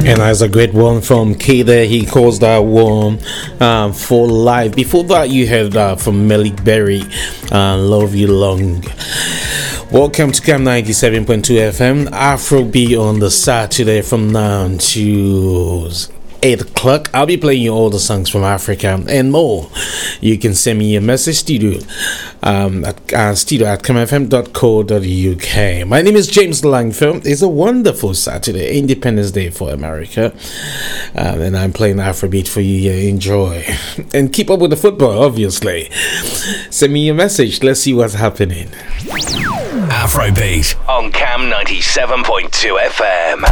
And that's a great one from K there. He calls that one For Life. Before that, you heard from Malik Berry, Love You Long. Welcome to Cam 97.2 FM, Afrobeat on the Saturday from now to 8 o'clock. I'll be playing you all the songs from Africa and more. You can send me a message studio at camfm.co.uk. My name is James Langfield. It's a wonderful Saturday, Independence Day for America, and I'm playing Afrobeat for you. Enjoy and keep up with the football, obviously. Send me a message. Let's see what's happening. Afrobeat on Cam 97.2 FM.